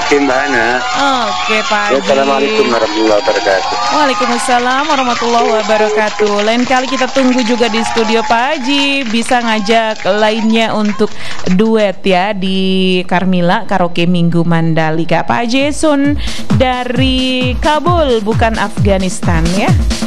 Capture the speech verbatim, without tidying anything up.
Oke Mbak Hana. Oke Pak Haji. Assalamualaikum warahmatullahi wabarakatuh. Waalaikumsalam warahmatullahi wabarakatuh. Lain kali kita tunggu juga di studio Pak Haji, bisa ngajak lainnya untuk duet ya di Carmila Karaoke Minggu Mandalika. Pak Haji Sun dari Kabul, bukan Afghanistan ya.